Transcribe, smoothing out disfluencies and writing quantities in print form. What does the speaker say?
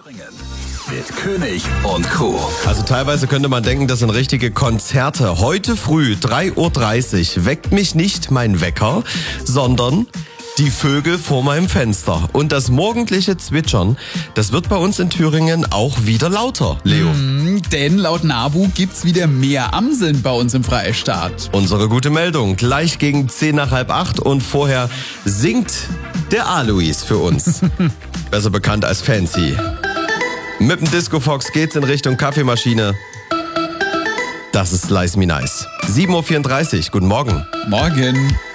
Mit König und Crew. Also teilweise könnte man denken, das sind richtige Konzerte. Heute früh, 3:30 Uhr, weckt mich nicht mein Wecker, sondern die Vögel vor meinem Fenster. Und das morgendliche Zwitschern, das wird bei uns in Thüringen auch wieder lauter, Leo. Denn laut NABU gibt's wieder mehr Amseln bei uns im Freistaat. Unsere gute Meldung, gleich gegen 7:45 und vorher singt der Alois für uns. Besser bekannt als Fancy. Mit dem Disco Fox geht's in Richtung Kaffeemaschine. Das ist Slice Me Nice. 7:34 Uhr, guten Morgen. Morgen.